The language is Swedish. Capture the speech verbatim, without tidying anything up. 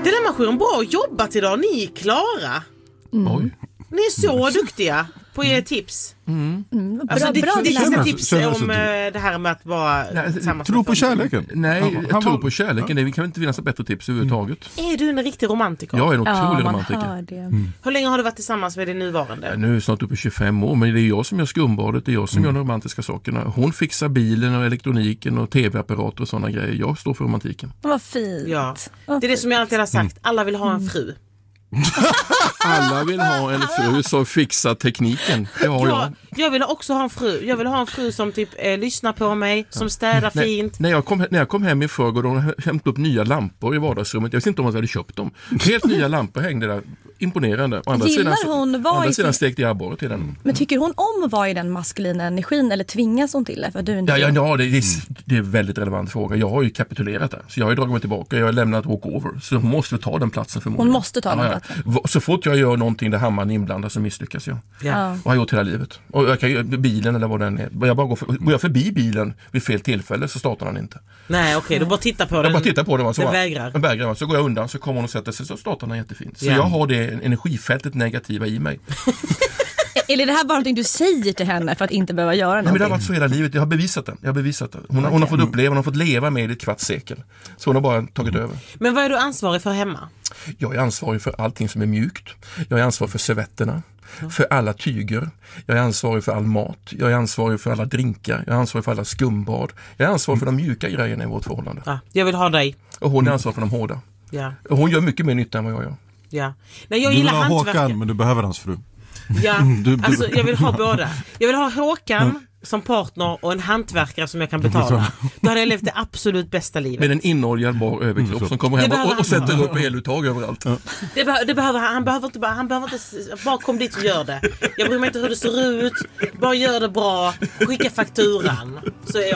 Den här maskinen, bra jobbat idag. Ni är klara. Mm. Oj. Ni är så duktiga på era tips. Mm. Mm. Bra, alltså, det, bra, det finns bra. tips om det här med att vara tillsammans. Tro på kärleken. Nej, han, jag tror var, på kärleken. Ja. Det kan inte finnas ett bättre tips överhuvudtaget. Är du en riktig romantiker? Jag är en otrolig ja, romantiker. Mm. Hur länge har du varit tillsammans med din nuvarande? Ja, nu är jag snart uppe i tjugofem år, men det är jag som gör skumbadet, det är jag som mm. gör de romantiska sakerna. Hon fixar bilen och elektroniken och tv-apparater och sådana grejer. Jag står för romantiken. Vad fint. Ja. Vad det är det som jag alltid har sagt. Mm. Alla vill ha en fru. Alla vill ha en fru som fixar tekniken. Det har ja, jag. Jag vill också ha en fru. Jag vill ha en fru som typ eh, lyssnar på mig, som städar när, fint. När jag, kom, när jag kom hem i förrgår och hämtade upp nya lampor i vardagsrummet. Jag visste inte om jag hade köpt dem. Helt nya lampor hängde där. Imponerande. Å andra Gillar sidan, hon var andra i sidan sin... stekte jag abborre till den. Men tycker hon om att vara i den maskulina energin eller tvingas hon till det? För du inte ja, ja, ja det, är, det är en väldigt relevant fråga. Jag har ju kapitulerat där. Så jag har ju dragit mig tillbaka. Jag har lämnat walkover. Så hon måste ta den platsen för mig. Hon måste ta den ja, platsen. Ja. Så fort jag gör någonting där hammaren är inblandad så misslyckas jag. Ja. Och har gjort hela livet. Och jag kan, bilen eller vad den är. Jag bara går, för, går jag förbi bilen vid fel tillfälle så startar den inte. Nej, okej. Okay, du bara tittar på den. Jag bara tittar på den. Så den bara, vägrar. Den vägrar. Så går jag undan så kommer hon och sätter sig så startar den jättefint. Så ja. jag har det energifältet negativa i mig. Eller är det här bara någonting du säger till henne för att inte behöva göra någonting? Nej, men det har varit så hela livet. Jag har bevisat det. Jag har bevisat det. Hon, okay. hon har fått uppleva, hon har fått leva med i ett kvarts sekel. Så hon har bara tagit över. Men vad är du ansvarig för hemma? Jag är ansvarig för allting som är mjukt. Jag är ansvarig för servetterna. Ja. För alla tyger. Jag är ansvarig för all mat. Jag är ansvarig för alla drinkar. Jag är ansvarig för alla skumbad. Jag är ansvarig för de mjuka grejerna i vårt förhållande. Ja, jag vill ha dig. Och hon är ansvarig för de hårda. Ja. Och hon gör mycket mer nytta än vad jag gör. Ja. Nej, jag du gillar vill ha hantverket. Håkan, men du behöver hans fru. Ja, du, du... alltså jag vill ha båda. Jag vill ha Håkan mm. som partner och en hantverkare som jag kan betala. Då hade jag levt det absolut bästa livet. Med en inoljad bar överkropp mm, som kommer hem och, och sätter upp eluttag överallt. Ja. Det, be- det behöver han. Han behöver inte bara, han behöver inte bara kom dit och gör det. Jag bryr mig inte hur det ser ut. Bara gör det bra. Skicka fakturan.